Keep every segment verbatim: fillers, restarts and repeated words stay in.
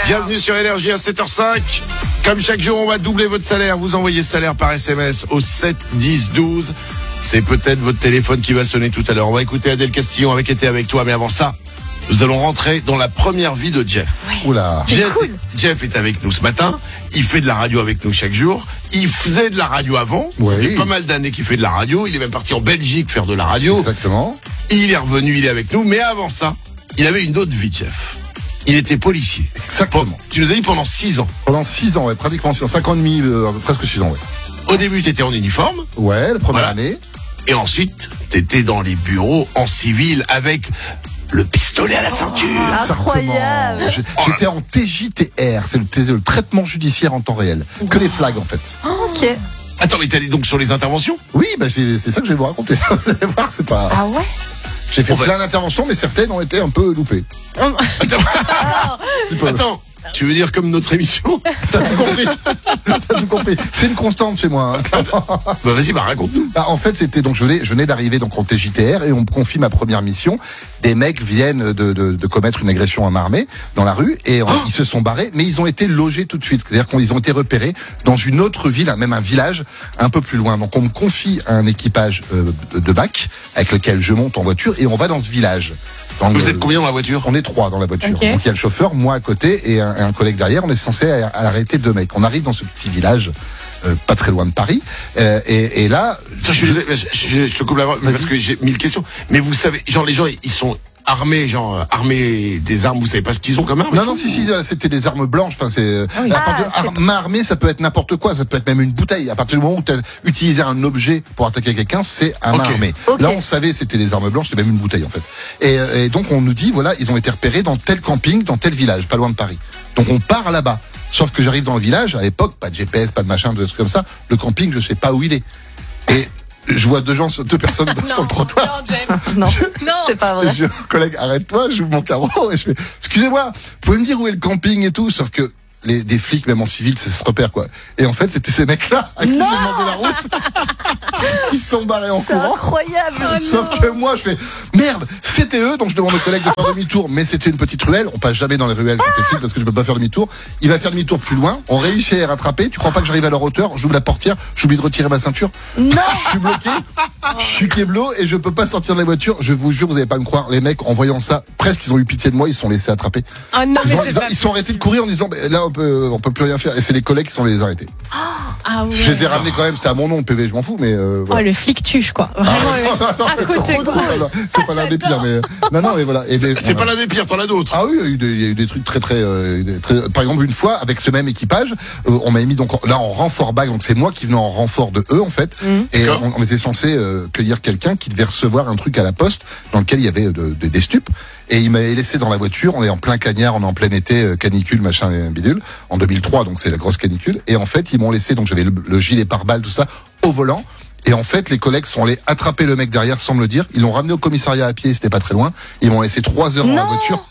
Bienvenue sur Énergie à sept heures cinq. Comme chaque jour, on va doubler votre salaire. Vous envoyez salaire par S M S au sept dix douze. C'est peut-être votre téléphone qui va sonner tout à l'heure. On va écouter Adèle Castillon avec Été avec toi. Mais avant ça, nous allons rentrer dans la première vie de Jeff. Ouais. Oula. Jeff, cool. Jeff est avec nous ce matin. Il fait de la radio avec nous chaque jour. Il faisait de la radio avant. Ça Oui. fait pas mal d'années qu'il fait de la radio. Il est même parti en Belgique faire de la radio. Exactement. Il est revenu, il est avec nous. Mais avant ça, il avait une autre vie, Jeff. Il était policier. Exactement. Bon, tu nous as dit pendant six ans. Pendant six ans, ouais, pratiquement six ans, cinq ans et demi, euh, presque six ans, ouais. Au début, tu étais en uniforme. Ouais, la première Voilà. année. Et ensuite, t'étais dans les bureaux en civil avec le pistolet à la ceinture. Incroyable. Exactement. J'ai- J'étais en T J T R, c'est le, c'était le traitement judiciaire en temps réel. Que les flags, en fait. Ok. Attends, mais t'es allé donc sur les interventions? Oui, bah, c'est, c'est ça que je vais vous raconter. Vous allez voir, c'est pas. Ah ouais. J'ai fait On va- plein d'interventions, mais certaines ont été un peu loupées. Attends, C'est pas- attends, tu veux dire comme notre émission? T'as tout compris. T'as tout compris. C'est une constante chez moi. Hein, clairement. Bah vas-y, bah raconte-nous. Bah, en fait, c'était donc je venais, je venais d'arriver donc en T J T R et on me confie ma première mission. Des mecs viennent de, de, de commettre une agression à main armée dans la rue et euh, ils se sont barrés, mais ils ont été logés tout de suite. C'est-à-dire qu'ils ont été repérés dans une autre ville, même un village un peu plus loin. Donc on me confie un équipage euh, de bac avec lequel je monte en voiture et on va dans ce village. Dans Vous le- êtes combien dans la voiture? On est trois dans la voiture. Ok. Donc il y a le chauffeur, moi à côté et un, un collègue derrière. On est censé a- arrêter deux mecs. On arrive dans ce petit village, euh, pas très loin de Paris, euh, et, et là, Attends, je, suis désolé, je, je- je te coupe la parole parce que j'ai mille questions. Mais vous savez, genre les gens, ils sont armés, genre euh, armés des armes. Vous savez pas ce qu'ils ont comme armes? non non si si c'était des armes blanches. Enfin c'est Ah oui. à partir- Ah, c'est- ar- main armée, ça peut être n'importe quoi. Ça peut être même une bouteille. À partir du moment où tu as utilisé un objet pour attaquer quelqu'un, c'est un main Ok. armée. Ok. Là on savait c'était des armes blanches, c'était même une bouteille en fait. Et, euh, et donc on nous dit voilà ils ont été repérés dans tel camping, dans tel village, pas loin de Paris. Donc on part là-bas. Sauf que j'arrive dans le village, à l'époque, pas de G P S, pas de machin, de trucs comme ça. Le camping, je sais pas où il est. Et je vois deux gens, deux personnes sur le trottoir. Non, Jeff. Non. Non. C'est pas vrai. Et je dis au collègue, arrête-toi, j'ouvre mon carreau et je fais, excusez-moi, vous pouvez me dire où est le camping et tout, sauf que les, des flics, même en civil, ça se repère, quoi. Et en fait, c'était ces mecs-là à qui j'ai Non. demandé la route, qui se sont barrés en C'est courant. incroyable. Sauf que moi, je fais merde, c'était eux, donc je demande au collègue de faire demi-tour, mais c'était une petite ruelle. On passe jamais dans les ruelles quand t'es flic parce que je peux pas faire demi-tour. Il va faire demi-tour plus loin. On réussit à les rattraper. Tu crois pas que j'arrive à leur hauteur? J'ouvre la portière, j'oublie de retirer ma ceinture. Non. Je suis bloqué, je suis kéblo et je peux pas sortir de la voiture. Je vous jure, vous allez pas me croire. Les mecs, en voyant ça, presque ils ont eu pitié de moi, ils se sont laissés attraper. Ah non, Ils, mais ont- c'est ils ont- pas ils sont arrêtés de courir en disant bah, là on peut, on peut plus rien faire. Et c'est les collègues qui sont les arrêtés. Ah ouais. Je les ai ramenés quand même. C'était à mon nom, le P V, je m'en fous, mais. Euh, Oh, voilà. le flic tuche, quoi. Vraiment, Ah, attends, à côté, attends, quoi. c'est pas l'un- C'est pas l'un des pires, mais non, non, mais voilà. Et des- C'est voilà. pas l'un des pires, t'en as d'autres. Ah oui, il y a eu des, il y a eu des trucs très très, euh, des- très- Par exemple, une fois, avec ce même équipage, euh, on m'a mis donc en- là en renfort bague. Donc c'est moi qui venais en renfort de eux en fait. Et D'accord. on, on était censé euh, cueillir quelqu'un qui devait recevoir un truc à la poste dans lequel il y avait euh, de- de- des stupes. Et il m'avait laissé dans la voiture. On est en plein cagnard, on est en plein été, euh, canicule, machin, euh, bidule. En deux mille trois, donc c'est la grosse canicule. Et en fait, ils m'ont laissé. Donc j'avais le, le gilet pare-balles, tout ça, au volant. Et en fait, les collègues sont allés attraper le mec derrière sans me le dire. Ils l'ont ramené au commissariat à pied, c'était pas très loin. Ils m'ont laissé trois heures dans la Non. voiture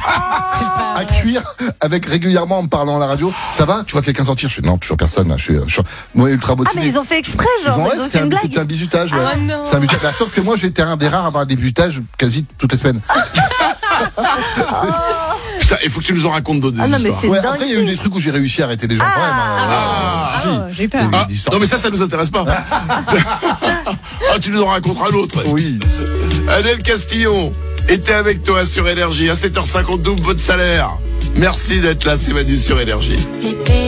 à cuire, avec régulièrement en me parlant à la radio. Ça va? Tu vois quelqu'un sortir? Je fais non, toujours personne. Là. Je suis, je suis moi ultra Ah motivé. mais ils ont fait exprès, Ils genre ont- ouais, ils ont c'était fait une un, c'était un blague. bizutage. Ouais. Ah non. C'est un bizutage. Bah, sauf que moi, j'étais un des rares à avoir des bizutages quasi toutes les semaines. Putain, il faut que tu nous en racontes d'autres des Ah non, mais histoires. c'est Ouais, dingue. après, il y a eu des trucs où j'ai réussi à arrêter des gens. Ah. quand même, hein. Ah. Si. Ah, j'ai eu peur. Des- Ah, des histoires. non mais ça, ça nous intéresse pas. Ah, tu nous en raconteras d'autres. Oui. Adèle Castillon était avec toi sur Énergie à sept heures cinquante, double votre salaire. Merci d'être là, c'est Manu sur Énergie.